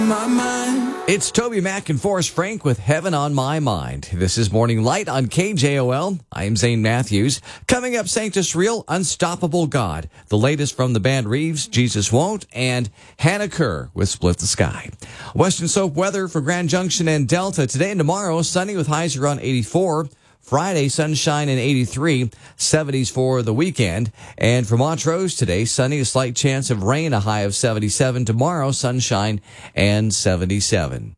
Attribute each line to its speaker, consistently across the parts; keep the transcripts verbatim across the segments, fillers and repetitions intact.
Speaker 1: My mind.
Speaker 2: It's Toby Mac and Forrest Frank with Heaven on My Mind. This is Morning Light on K J O L. I am Zane Matthews. Coming up, Sanctus Real, Unstoppable God. The latest from the band Reeves, Jesus Won't, and Hannah Kerr with Split the Sky. Western Soap weather for Grand Junction and Delta. Today and tomorrow, sunny with highs around eighty-four. Friday, sunshine and eighty-three, seventies for the weekend. And for Montrose today, sunny, a slight chance of rain, a high of seventy-seven. Tomorrow, sunshine and seventy-seven.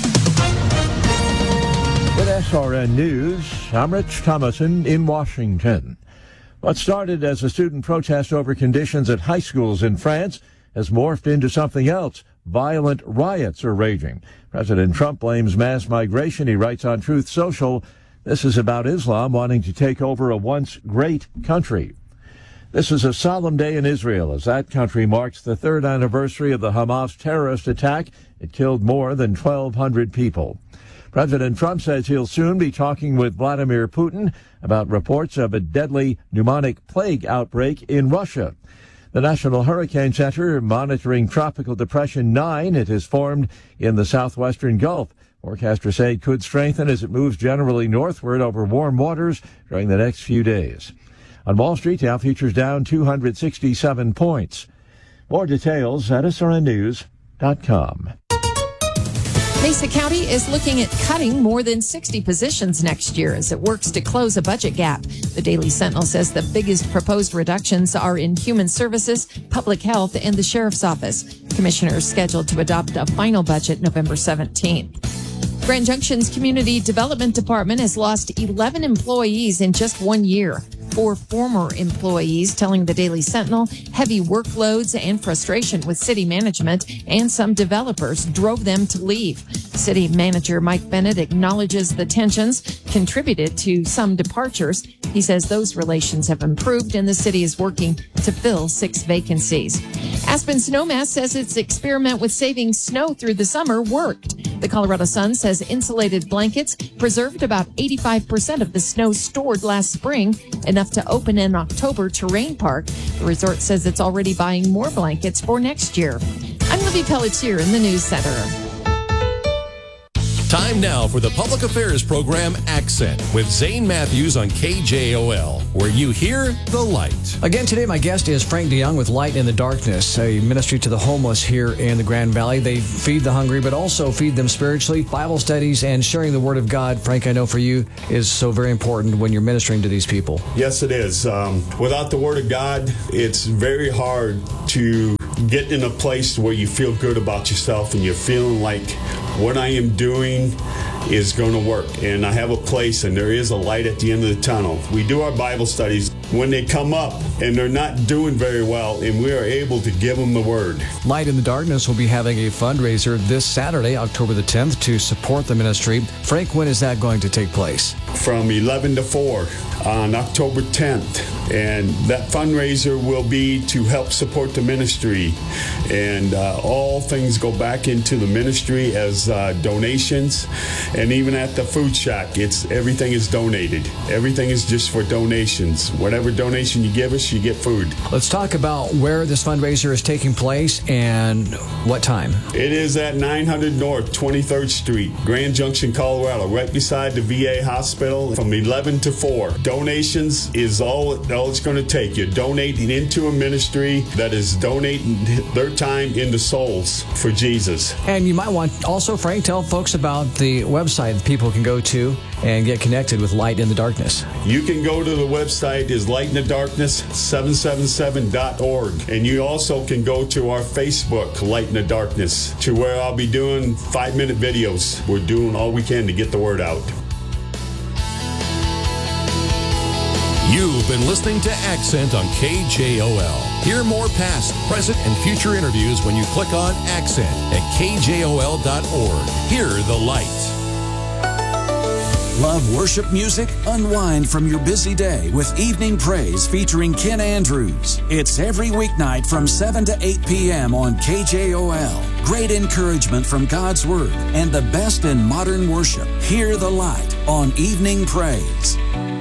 Speaker 3: With S R N News, I'm Rich Thomason in Washington. What started as a student protest over conditions at high schools in France has morphed into something else. Violent riots are raging. President Trump blames mass migration, he writes on Truth Social. This is about Islam wanting to take over a once great country. This is a solemn day in Israel as that country marks the third anniversary of the Hamas terrorist attack. It killed more than twelve hundred people. President Trump says he'll soon be talking with Vladimir Putin about reports of a deadly pneumonic plague outbreak in Russia. The National Hurricane Center monitoring Tropical Depression nine. It has formed in the southwestern Gulf. Forecasters say it could strengthen as it moves generally northward over warm waters during the next few days. On Wall Street, Dow futures down two hundred sixty-seven points. More details at S R N news dot com.
Speaker 4: Mesa County is looking at cutting more than sixty positions next year as it works to close a budget gap. The Daily Sentinel says the biggest proposed reductions are in human services, public health, and the sheriff's office. Commissioners scheduled to adopt a final budget November seventeenth. Grand Junction's Community Development Department has lost eleven employees in just one year. Four former employees telling the Daily Sentinel heavy workloads and frustration with city management and some developers drove them to leave. City manager Mike Bennett acknowledges the tensions contributed to some departures. He says those relations have improved and the city is working to fill six vacancies. Aspen Snowmass says its experiment with saving snow through the summer worked. The Colorado Sun says insulated blankets preserved about eighty-five percent of the snow stored last spring, enough to open an October terrain park. The resort says it's already buying more blankets for next year. I'm Libby Pelletier in the News Center.
Speaker 5: Time now for the Public Affairs Program Accent with Zane Matthews on K J O L, where you hear the light.
Speaker 2: Again, today my guest is Frank DeYoung with Light in the Darkness, a ministry to the homeless here in the Grand Valley. They feed the hungry, but also feed them spiritually. Bible studies and sharing the Word of God, Frank, I know for you is so very important when you're ministering to these people.
Speaker 6: Yes, it is. Um, without the Word of God, it's very hard to get in a place where you feel good about yourself and you're feeling like what I am doing is going to work. And I have a place and there is a light at the end of the tunnel. We do our Bible studies when they come up and they're not doing very well, and we are able to give them the Word.
Speaker 2: Light in the Darkness will be having a fundraiser this Saturday, October the tenth, to support the ministry. Frank, when is that going to take place?
Speaker 6: From eleven to four on October tenth. And that fundraiser will be to help support the ministry. And uh, all things go back into the ministry as uh, donations. And even at the food shack, it's everything is donated. Everything is just for donations. Whatever donation you give us, you get food.
Speaker 2: Let's talk about where this fundraiser is taking place and what time.
Speaker 6: It is at nine hundred North twenty-third Street, Grand Junction, Colorado, right beside the V A hospital, from eleven to four. Donations is all, all it's going to take. You're donating into a ministry that is donating their time into souls for Jesus.
Speaker 2: And you might want also, Frank, tell folks about the website that people can go to and get connected with Light in the Darkness.
Speaker 6: You can go to the website is light in the darkness seven seven seven dot org. And you also can go to our Facebook, Light in the Darkness, to where I'll be doing five-minute videos. We're doing all we can to get the word out.
Speaker 5: You've been listening to Accent on K J O L. Hear more past, present, and future interviews when you click on Accent at K J O L dot org. Hear the light.
Speaker 7: Love worship music? Unwind from your busy day with Evening Praise featuring Ken Andrews. It's every weeknight from seven to eight p.m. on K J O L. Great encouragement from God's Word and the best in modern worship. Hear the light on Evening Praise.